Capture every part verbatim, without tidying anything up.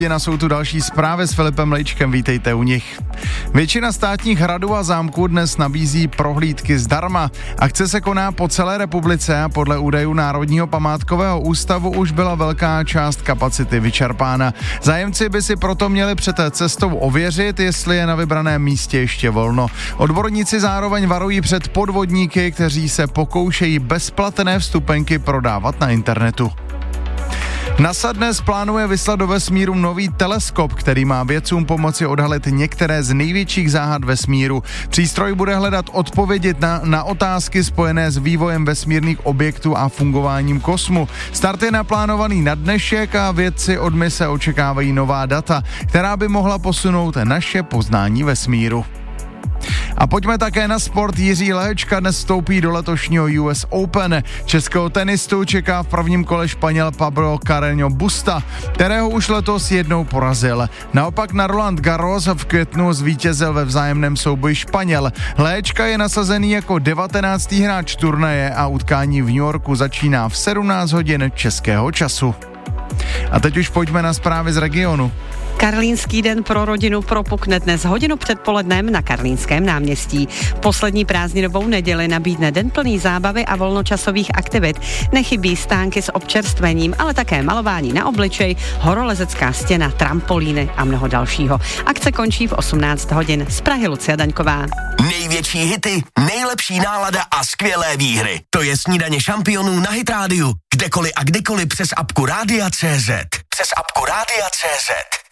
Jsou tu další zprávy s Filipem Lejčkem, vítejte u nich. Většina státních hradů a zámků dnes nabízí prohlídky zdarma. Akce se koná po celé republice a podle údajů Národního památkového ústavu už byla velká část kapacity vyčerpána. Zájemci by si proto měli před cestou ověřit, jestli je na vybraném místě ještě volno. Odborníci zároveň varují před podvodníky, kteří se pokoušejí bezplatné vstupenky prodávat na internetu. NASA dnes plánuje vyslat do vesmíru nový teleskop, který má vědcům pomoci odhalit některé z největších záhad vesmíru. Přístroj bude hledat odpovědi na, na otázky spojené s vývojem vesmírných objektů a fungováním kosmu. Start je naplánovaný na dnešek a vědci od mise očekávají nová data, která by mohla posunout naše poznání vesmíru. A pojďme také na sport. Jiří Lehečka dnes vstoupí do letošního U S Open. Českého tenistu čeká v prvním kole Španěl Pablo Carreño Busta, kterého už letos jednou porazil. Naopak na Roland Garros v květnu zvítězil ve vzájemném souboji Španěl. Lehečka je nasazený jako devatenáctý hráč turnaje a utkání v New Yorku začíná v sedmnáct hodin českého času. A teď už pojďme na zprávy z regionu. Karlínský den pro rodinu propukne dnes hodinu před polednem na Karlínském náměstí. Poslední prázdninovou neděli nabídne den plný zábavy a volnočasových aktivit. Nechybí stánky s občerstvením, ale také malování na obličej, horolezecká stěna, trampolíny a mnoho dalšího. Akce končí v osmnáct hodin. Z Prahy Lucia Daňková. Největší hity, nejlepší nálada a skvělé výhry. To je Snídaně šampionů na Hit rádiu. Kdekoliv a kdykoliv přes apku Rádia tečka cé zet. Přes apku Rádia tečka cé zet.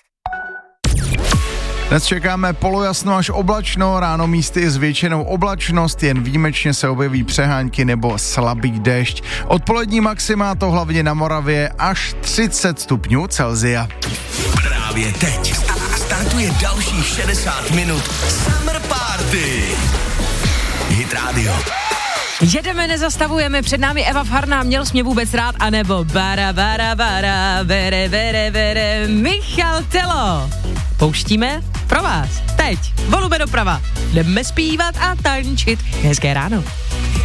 Dnes čekáme polojasno až oblačno, ráno místy zvětšenou oblačnost, jen výjimečně se objeví přehánky nebo slabý déšť. Odpolední maxima to hlavně na Moravě až třicet stupňů Celsia. Právě teď startuje dalších šedesát minut Summer Party. Hit Radio. Jedeme, nezastavujeme, před námi Eva Farná, měl jsi mě vůbec rád, anebo bara, bara, bara, bere, bere, bere, Michal Telo. Pouštíme pro vás, teď, volube doprava, jdeme zpívat a tančit, hezké ráno.